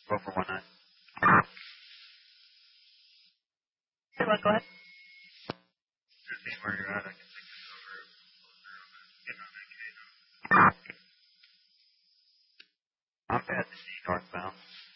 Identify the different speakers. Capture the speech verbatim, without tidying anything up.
Speaker 1: Four four one nine.
Speaker 2: Hey, Len, go ahead.
Speaker 1: Fifteen where you're at, I can take this over. Getting on that K. I'm bad to see northbound.